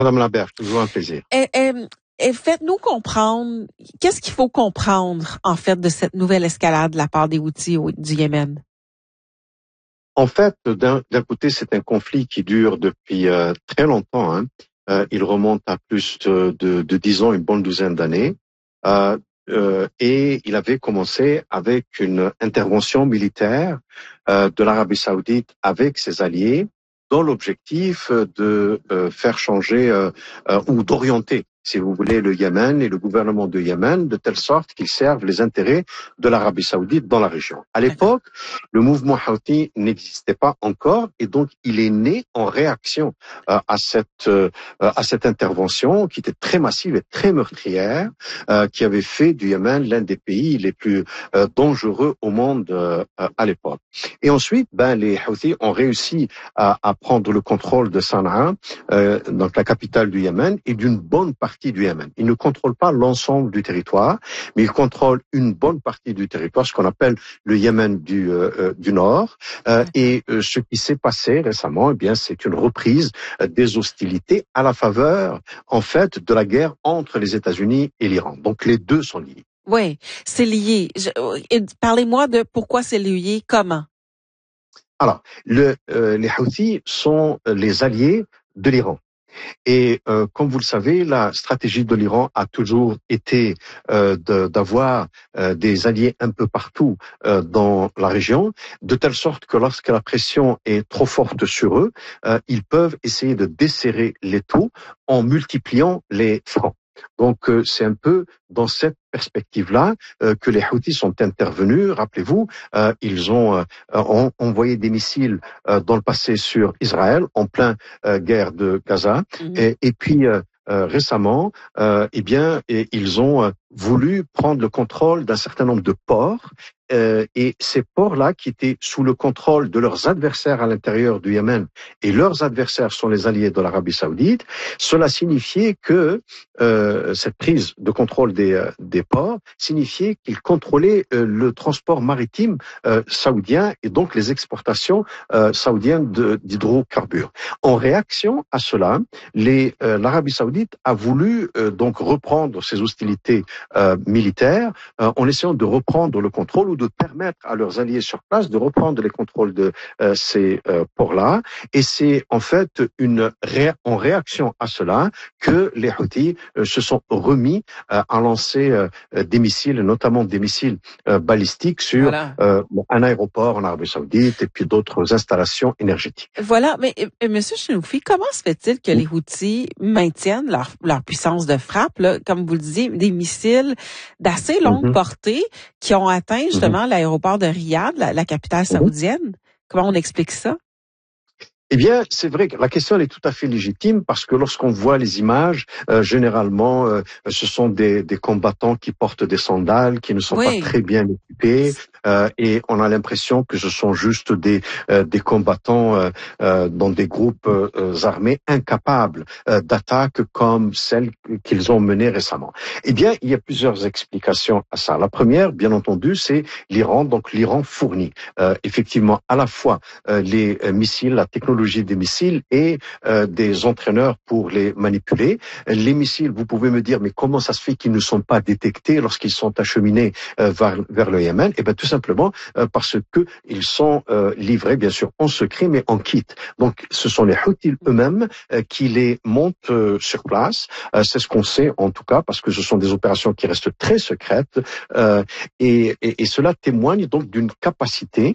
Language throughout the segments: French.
Madame Lambert, toujours un plaisir. Et faites-nous comprendre, qu'est-ce qu'il faut comprendre, en fait, de cette nouvelle escalade de la part des Houthis du Yémen? En fait, d'un côté, c'est un conflit qui dure depuis très longtemps. Hein. Il remonte à plus de 10 ans, une bonne douzaine d'années. Et il avait commencé avec une intervention militaire de l'Arabie saoudite avec ses alliés dans l'objectif de faire changer ou d'orienter, si vous voulez, le Yémen et le gouvernement de Yémen de telle sorte qu'ils servent les intérêts de l'Arabie saoudite dans la région. À l'époque, le mouvement Houthi n'existait pas encore et donc il est né en réaction à cette intervention qui était très massive et très meurtrière, qui avait fait du Yémen l'un des pays les plus dangereux au monde à l'époque. Et ensuite, les Houthis ont réussi à prendre le contrôle de Sanaa, donc la capitale du Yémen, et d'une bonne partie du Yémen. Ils ne contrôlent pas l'ensemble du territoire, mais ils contrôlent une bonne partie du territoire, ce qu'on appelle le Yémen du Nord. Et ce qui s'est passé récemment, eh bien, c'est une reprise des hostilités à la faveur, en fait, de la guerre entre les États-Unis et l'Iran. Donc les deux sont liés. Oui, c'est lié. Parlez-moi de pourquoi c'est lié, comment? Alors, les Houthis sont les alliés de l'Iran. Et comme vous le savez, la stratégie de l'Iran a toujours été d'avoir des alliés un peu partout dans la région, de telle sorte que lorsque la pression est trop forte sur eux, ils peuvent essayer de desserrer l'étau en multipliant les fronts. Donc c'est un peu dans cette perspective-là que les Houthis sont intervenus. Rappelez-vous, ils ont envoyé des missiles dans le passé sur Israël en plein guerre de Gaza, et puis récemment, ils ont voulu prendre le contrôle d'un certain nombre de ports. Et ces ports-là, qui étaient sous le contrôle de leurs adversaires à l'intérieur du Yémen, et leurs adversaires sont les alliés de l'Arabie saoudite, cela signifiait que cette prise de contrôle des ports signifiait qu'ils contrôlaient le transport maritime saoudien et donc les exportations saoudiennes d'hydrocarbures. En réaction à cela, l'Arabie saoudite a voulu donc reprendre ses hostilités militaires en essayant de reprendre le contrôle ou de permettre à leurs alliés sur place de reprendre les contrôles de ces ports-là. Et c'est en fait en réaction à cela que les Houthis se sont remis à lancer des missiles, notamment des missiles balistiques sur un aéroport en Arabie Saoudite et puis d'autres installations énergétiques. Voilà, mais Monsieur Chenoufi, comment se fait-il que les Houthis maintiennent leur puissance de frappe, là, comme vous le disiez, des missiles d'assez longue portée qui ont atteint justement l'aéroport de Riyad, la capitale saoudienne? Comment on explique ça? Eh bien, c'est vrai que la question elle est tout à fait légitime parce que lorsqu'on voit les images, généralement, ce sont des combattants qui portent des sandales, qui ne sont pas très bien équipés, et on a l'impression que ce sont juste des combattants dans des groupes armés incapables d'attaque comme celles qu'ils ont menées récemment. Eh bien, il y a plusieurs explications à ça. La première, bien entendu, c'est l'Iran. Donc, l'Iran fournit effectivement à la fois les missiles, la technologie des missiles et des entraîneurs pour les manipuler. Les missiles, vous pouvez me dire, mais comment ça se fait qu'ils ne sont pas détectés lorsqu'ils sont acheminés vers le Yémen? Eh bien, tout simplement parce que ils sont livrés, bien sûr, en secret, mais en kit. Donc, ce sont les Houthis eux-mêmes qui les montent sur place. C'est ce qu'on sait, en tout cas, parce que ce sont des opérations qui restent très secrètes. Et cela témoigne donc d'une capacité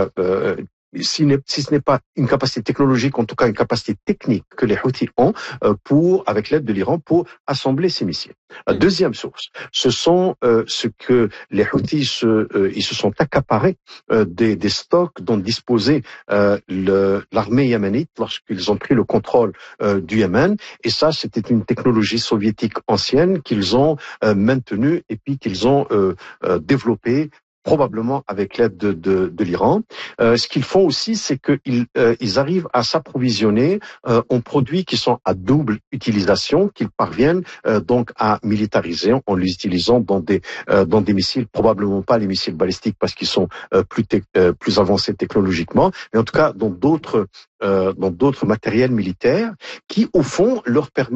si ce n'est pas une capacité technologique, en tout cas une capacité technique que les Houthis ont avec l'aide de l'Iran, pour assembler ces missiles. Deuxième source, ce sont ce que les Houthis ils se sont accaparés des stocks dont disposait l'armée yéménite lorsqu'ils ont pris le contrôle du Yémen. Et ça, c'était une technologie soviétique ancienne qu'ils ont maintenue et puis qu'ils ont développée probablement avec l'aide de l'Iran. Ce qu'ils font aussi, c'est qu'ils arrivent à s'approvisionner en produits qui sont à double utilisation, qu'ils parviennent donc à militariser en les utilisant dans des missiles, probablement pas les missiles balistiques parce qu'ils sont plus avancés technologiquement, mais en tout cas dans d'autres matériels militaires qui, au fond, leur permettent